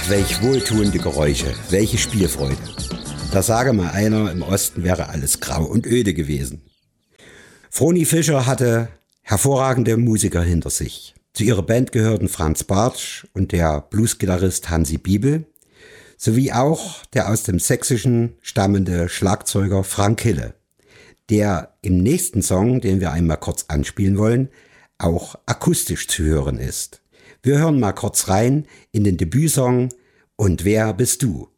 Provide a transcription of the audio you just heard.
welch wohltuende Geräusche, welche Spielfreude. Da sage mal einer, im Osten wäre alles grau und öde gewesen. Vroni Fischer hatte hervorragende Musiker hinter sich. Zu ihrer Band gehörten Franz Bartsch und der Bluesgitarrist Hansi Biebel, sowie auch der aus dem Sächsischen stammende Schlagzeuger Frank Hille, der im nächsten Song, den wir einmal kurz anspielen wollen, auch akustisch zu hören ist. Wir hören mal kurz rein in den Debütsong Und wer bist du?